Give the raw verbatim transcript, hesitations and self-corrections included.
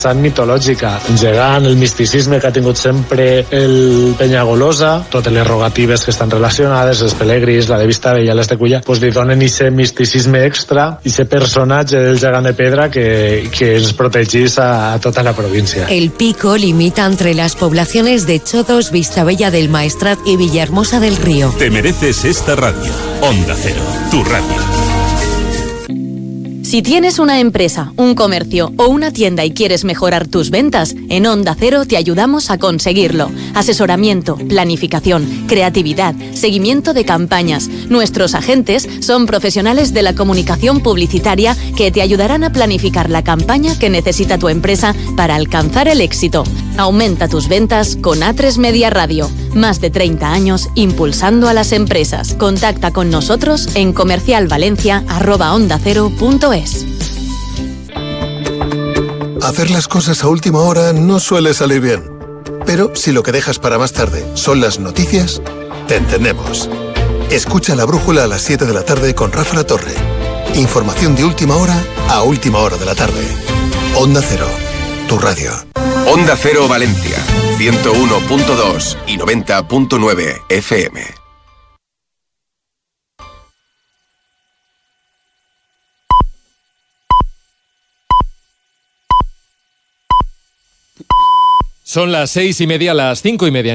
tan mitològica, engegant el misticisme que ha tingut sempre el Penyagolosa, totes les rogatives que estan relacionades, els pelegrins, la de Vistabella, les de Culla, pues li donen ese misticisme extra, ese personatge del gegant de pedra que, que ens protegís a, a tota la província. El Pico limita entre las poblaciones de Chodos, Vistabella del Maestrat y Villahermosa del Río. Te mereces esta radio. Onda Cero, tu radio. Si tienes una empresa, un comercio o una tienda y quieres mejorar tus ventas, en Onda Cero te ayudamos a conseguirlo. Asesoramiento, planificación, creatividad, seguimiento de campañas. Nuestros agentes son profesionales de la comunicación publicitaria que te ayudarán a planificar la campaña que necesita tu empresa para alcanzar el éxito. Aumenta tus ventas con A tres Media Radio. Más de treinta años impulsando a las empresas. Contacta con nosotros en comercialvalencia arroba onda cero punto es. Hacer las cosas a última hora no suele salir bien. Pero si lo que dejas para más tarde son las noticias, te entendemos. Escucha La Brújula a las siete de la tarde con Rafa La Torre. Información de última hora a última hora de la tarde. Onda Cero, tu radio. Onda Cero Valencia, ciento uno punto dos y noventa punto nueve F M. Son las seis y media, las cinco y media.